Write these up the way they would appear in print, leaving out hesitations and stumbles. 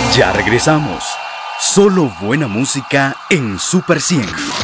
Ya regresamos. Solo buena música en Super 100.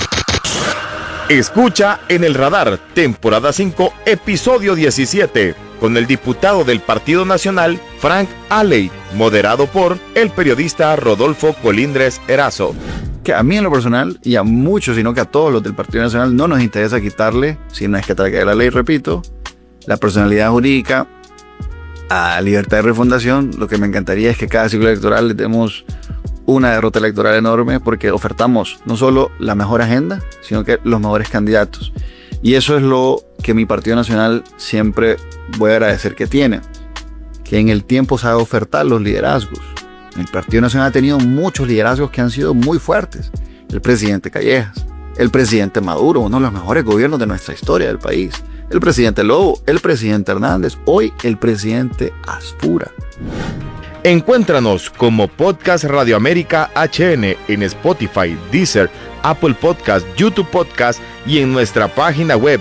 Escucha En el Radar, temporada 5, episodio 17, con el diputado del Partido Nacional, Frank Aley, moderado por el periodista Rodolfo Colindres Erazo. Que a mí en lo personal, y a muchos, sino que a todos los del Partido Nacional, no nos interesa quitarle, si no es que traiga la ley, repito, la personalidad jurídica a libertad de refundación. Lo que me encantaría es que cada ciclo electoral le demos una derrota electoral enorme, porque ofertamos no solo la mejor agenda, sino que los mejores candidatos. Y eso es lo que mi Partido Nacional siempre voy a agradecer que tiene, que en el tiempo sabe ofertar los liderazgos. El Partido Nacional ha tenido muchos liderazgos que han sido muy fuertes. El presidente Callejas, el presidente Maduro, uno de los mejores gobiernos de nuestra historia del país, el presidente Lobo, el presidente Hernández, hoy el presidente Aspura. Encuéntranos como Podcast Radio América HN en Spotify, Deezer, Apple Podcast, YouTube Podcast y en nuestra página web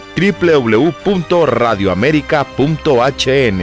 www.radioamerica.hn.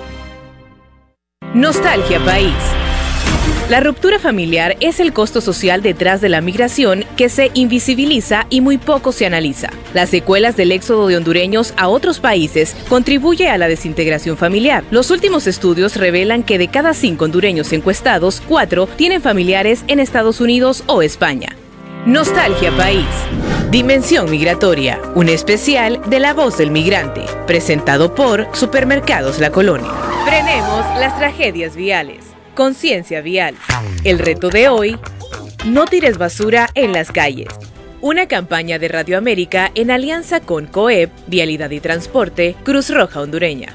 Nostalgia País. La ruptura familiar es el costo social detrás de la migración que se invisibiliza y muy poco se analiza. Las secuelas del éxodo de hondureños a otros países contribuye a la desintegración familiar. Los últimos estudios revelan que de cada 5 hondureños encuestados, 4 tienen familiares en Estados Unidos o España. Nostalgia País. Dimensión Migratoria, un especial de La Voz del Migrante, presentado por Supermercados La Colonia. Frenemos las tragedias viales. Conciencia vial. El reto de hoy: no tires basura en las calles. Una campaña de Radio América en alianza con COEP, Vialidad y Transporte, Cruz Roja Hondureña.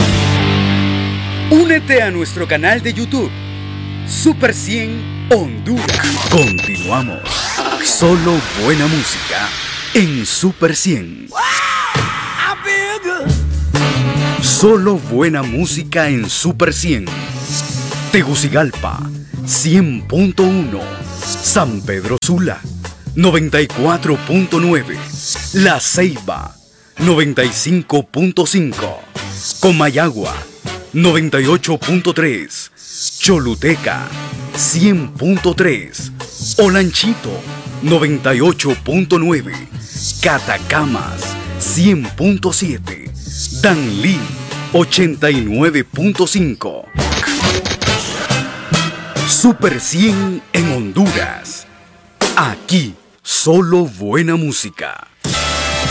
Únete a nuestro canal de YouTube, Super 100 Honduras. Continuamos. Solo buena música en Super 100. Solo buena música en Super 100. Tegucigalpa, 100.1. San Pedro Sula, 94.9. La Ceiba, 95.5. Comayagua, 98.3. Choluteca, 100.3. Olanchito, 98.9. Catacamas, 100.7. Danlí, 89.5. Super 100 en Honduras. Aquí, solo buena música.